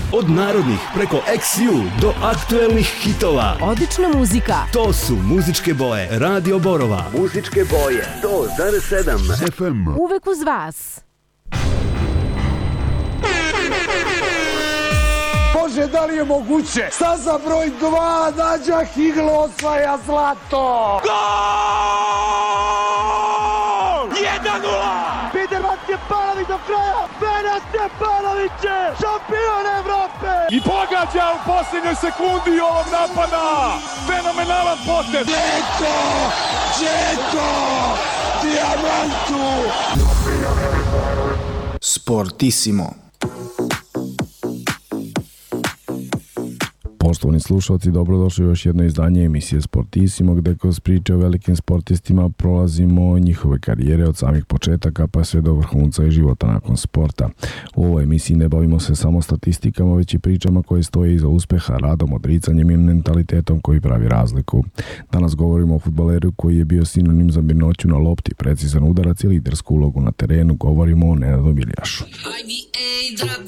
Od narodnih preko XU do aktuelnih hitova. Odlična muzika. To su muzičke boje Radio Borova. Muzičke boje 100,7 FM. Uvek uz vas. Bože, da li je moguće? Staza broj 2, Nađa Higlo osvaja zlato! Gol! 1:0! Biderman Stjepanović do kraja! Benja Stjepanović je šampion Evrope! I pogađa u posljednjoj sekundi ovog napada! Fenomenalan potez! Džeko! Diamantu! Sportissimo. Poštovani slušalci, dobrodošli u još jedno izdanje emisije Sportissimo, gde kroz priče o velikim sportistima prolazimo njihove karijere od samih početaka pa sve do vrhunca i života nakon sporta. U ovoj emisiji ne bavimo se samo statistikama, već i pričama koje stoje iza uspeha, radom, odricanjem i mentalitetom koji pravi razliku. Danas govorimo o fudbaleru koji je bio sinonim za mirnoću na lopti, precizan udarac i lidersku ulogu na terenu. Govorimo o Nenadu Miljašu. IBA